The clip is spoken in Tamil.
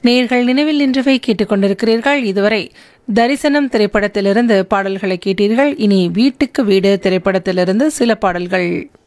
நேர்கள் நினைவில் நின்றவை கேட்டுக்கொண்டிருக்கிறீர்கள். இதுவரை தரிசனம் திரைப்படத்திலிருந்து பாடல்களை கேட்டீர்கள். இனி வீட்டுக்கு வீடு திரைப்படத்திலிருந்து சில பாடல்கள்.